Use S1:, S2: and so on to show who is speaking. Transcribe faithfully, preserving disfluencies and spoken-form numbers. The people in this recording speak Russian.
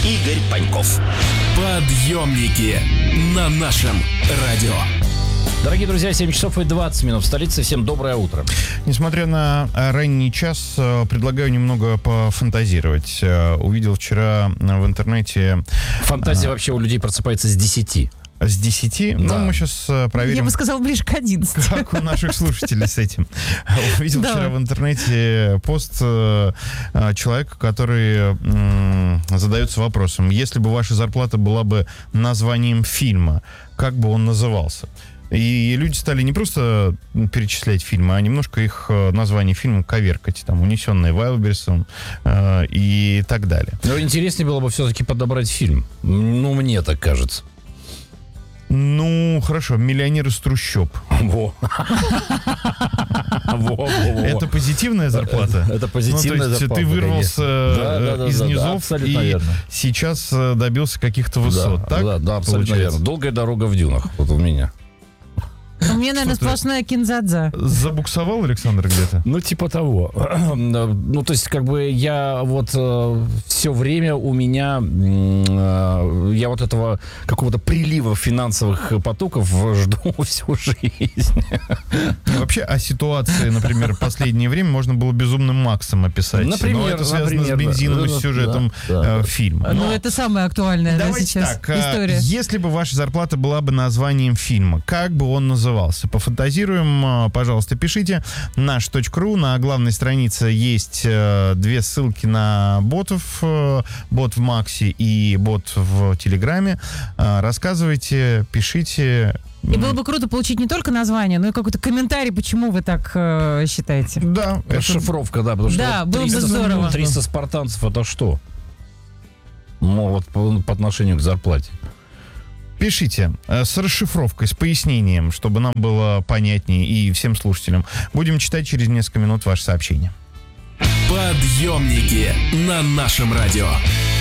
S1: Игорь Паньков.
S2: Подъемники на нашем радио.
S3: Дорогие друзья, семь часов и двадцать минут в столице. Всем доброе утро.
S4: Несмотря на ранний час, предлагаю немного пофантазировать. Увидел вчера в интернете...
S3: Фантазия а... вообще у людей просыпается с десяти.
S4: С десяти? Да. Ну, мы сейчас проверим...
S5: Я бы сказал, ближе к одиннадцати.
S4: Как у наших слушателей с этим. Увидел вчера в интернете пост человека, который задается вопросом: если бы ваша зарплата была бы названием фильма, как бы он назывался? И люди стали не просто перечислять фильмы, а немножко их название фильма коверкать. Там «Унесенные Вайлдберрисом» э, и так далее.
S3: Но интереснее было бы все-таки подобрать фильм. Ну, мне так кажется.
S4: Ну, хорошо, «Миллионер из трущоб».
S3: Во.
S4: Это позитивная зарплата?
S3: Это позитивная зарплата.
S4: То есть ты вырвался из низов и сейчас добился каких-то высот, так?
S3: Да, да, абсолютно верно. Долгая дорога в дюнах. Вот у меня.
S5: У меня, наверное, сплошная кинзадза.
S4: Забуксовал, Александр, где-то?
S3: Ну, типа того. Ну, то есть, как бы я вот э, все время у меня э, я вот этого какого-то прилива финансовых потоков жду всю жизнь.
S4: Вообще, о ситуации, например, в последнее время можно было «Безумным Максом» описать.
S3: Например,
S4: но это связано
S3: например,
S4: с бензином
S3: да,
S4: и сюжетом
S3: да, да.
S4: э, фильма.
S5: Ну, это самая актуальная, да, сейчас
S4: так,
S5: история.
S4: Если бы ваша зарплата была бы названием фильма, как бы он назывался? Пофантазируем, пожалуйста, пишите. наш точка ру. На главной странице есть э, две ссылки на ботов. Э, бот в Максе и бот в Телеграме. Э, рассказывайте, пишите.
S5: И было бы круто получить не только название, но и какой-то комментарий, почему вы так э, считаете.
S4: Да.
S3: Это шифровка, да. Потому что
S5: да,
S3: вот
S5: было бы
S3: триста,
S5: здорово.
S3: триста спартанцев — это что? Ну, вот по, по отношению к зарплате.
S4: Пишите э, с расшифровкой, с пояснением, чтобы нам было понятнее и всем слушателям. Будем читать через несколько минут ваши сообщения.
S2: Подъемники на нашем радио.